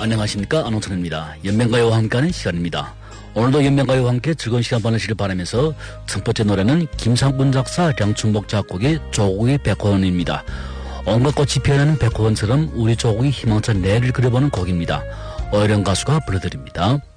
안녕하십니까, 안홍천입니다. 연맹가요와 함께하는 시간입니다. 오늘도 연맹가요와 함께 즐거운 시간 보내시길 바라면서 첫 번째 노래는 김상군 작사, 량춘복 작곡의 조국의 백호원입니다. 온갖 꽃이 피어나는 백호원처럼 우리 조국의 희망찬 내일을 그려보는 곡입니다. 어이령 가수가 불러드립니다.